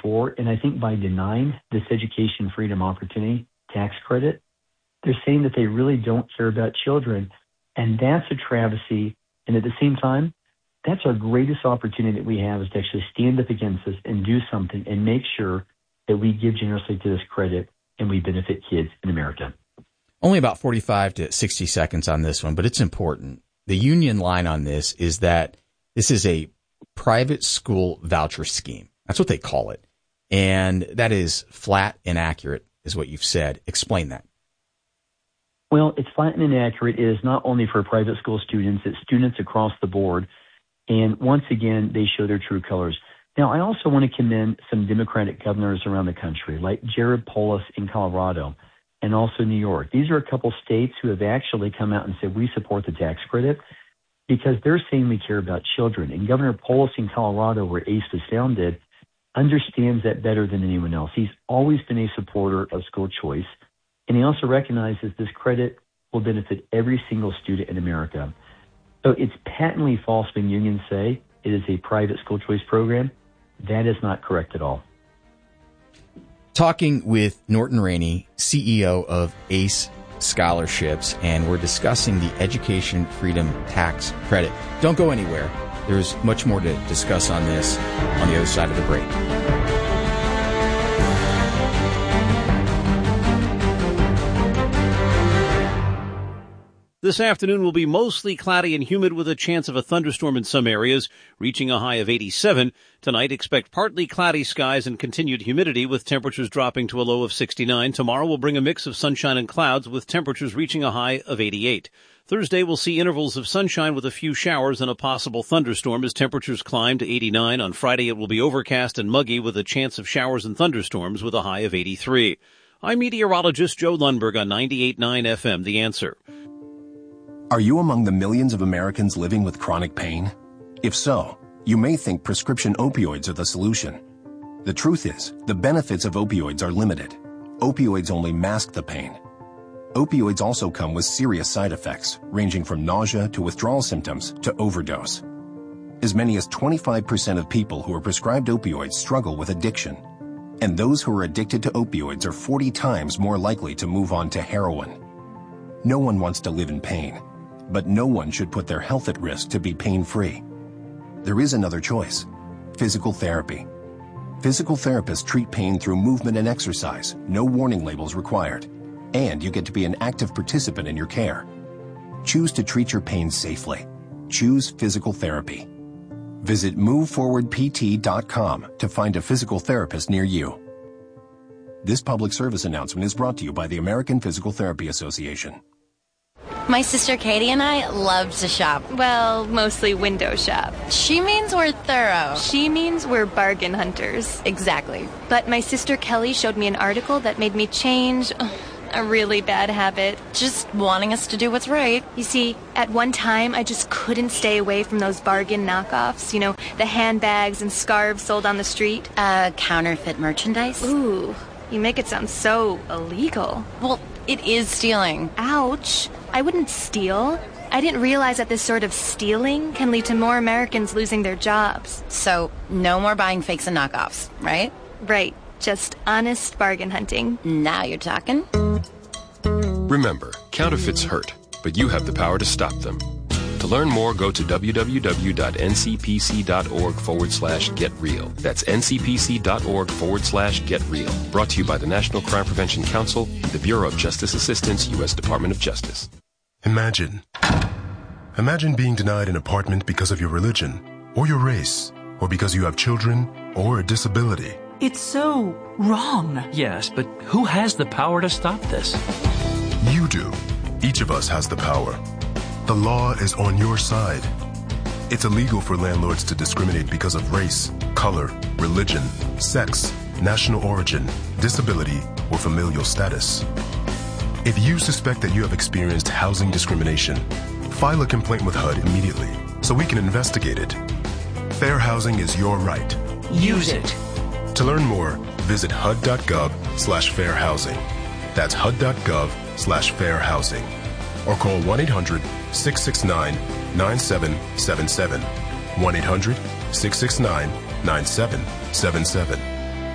before, and I think by denying this education freedom opportunity tax credit, they're saying that they really don't care about children. And that's a travesty. And at the same time, that's our greatest opportunity that we have, is to actually stand up against this and do something and make sure that we give generously to this credit and we benefit kids in America. Only about 45 to 60 seconds on this one, but it's important. The union line on this is that this is a private school voucher scheme. That's what they call it. And that is flat inaccurate, is what you've said. Explain that. Well, it's flat and inaccurate. It is not only for private school students, it's students across the board. And once again, they show their true colors. Now, I also want to commend some Democratic governors around the country, like Jared Polis in Colorado and also New York. These are a couple states who have actually come out and said, we support the tax credit, because they're saying we care about children. And Governor Polis in Colorado, where ACE was founded, understands that better than anyone else. He's always been a supporter of school choice. And he also recognizes this credit will benefit every single student in America. So it's patently false when unions say it is a private school choice program. That is not correct at all. Talking with Norton Rainey, CEO of ACE Scholarships, and we're discussing the Education Freedom Tax Credit. Don't go anywhere. There's much more to discuss on this on the other side of the break. This afternoon will be mostly cloudy and humid with a chance of a thunderstorm in some areas, reaching a high of 87. Tonight, expect partly cloudy skies and continued humidity with temperatures dropping to a low of 69. Tomorrow will bring a mix of sunshine and clouds with temperatures reaching a high of 88. Thursday will see intervals of sunshine with a few showers and a possible thunderstorm as temperatures climb to 89. On Friday, it will be overcast and muggy with a chance of showers and thunderstorms with a high of 83. I'm meteorologist Joe Lundberg on 98.9 FM, The Answer. Are you among the millions of Americans living with chronic pain? If so, you may think prescription opioids are the solution. The truth is, the benefits of opioids are limited. Opioids only mask the pain. Opioids also come with serious side effects, ranging from nausea to withdrawal symptoms to overdose. As many as 25% of people who are prescribed opioids struggle with addiction. And those who are addicted to opioids are 40 times more likely to move on to heroin. No one wants to live in pain. But no one should put their health at risk to be pain-free. There is another choice: physical therapy. Physical therapists treat pain through movement and exercise, no warning labels required, and you get to be an active participant in your care. Choose to treat your pain safely. Choose physical therapy. Visit moveforwardpt.com to find a physical therapist near you. This public service announcement is brought to you by the American Physical Therapy Association. My sister Katie and I love to shop. Well, mostly window shop. She means we're thorough. She means we're bargain hunters. Exactly. But my sister Kelly showed me an article that made me change a really bad habit. Just wanting us to do what's right. You see, at one time, I just couldn't stay away from those bargain knockoffs. You know, the handbags and scarves sold on the street. Counterfeit merchandise? Ooh, you make it sound so illegal. Well, it is stealing. Ouch. I wouldn't steal. I didn't realize that this sort of stealing can lead to more Americans losing their jobs. So, no more buying fakes and knockoffs, right? Right. Just honest bargain hunting. Now you're talking. Remember, counterfeits hurt, but you have the power to stop them. To learn more, go to www.ncpc.org/getreal. That's ncpc.org/getreal. Brought to you by the National Crime Prevention Council, the Bureau of Justice Assistance, U.S. Department of Justice. Imagine being denied an apartment because of your religion, or your race, or because you have children, or a disability. It's so wrong. Yes, but who has the power to stop this? You do. Each of us has the power. The law is on your side. It's illegal for landlords to discriminate because of race, color, religion, sex, national origin, disability, or familial status. If you suspect that you have experienced housing discrimination, file a complaint with HUD immediately so we can investigate it. Fair housing is your right. Use it. To learn more, visit hud.gov/fairhousing. That's hud.gov/fairhousing. Or call 1-800-669-9777. 1-800-669-9777.